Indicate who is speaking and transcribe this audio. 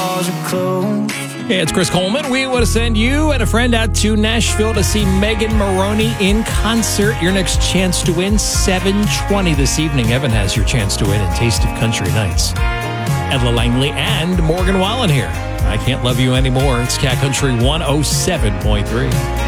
Speaker 1: bars are closed.
Speaker 2: Hey, it's Chris Coleman. We want to send you and a friend out to Nashville to see Megan Maroney in concert. Your next chance to win, 7:20 this evening. Evan has your chance to win in Taste of Country Nights. Ella Langley and Morgan Wallen here. I Can't Love You Anymore. It's Cat Country 107.3.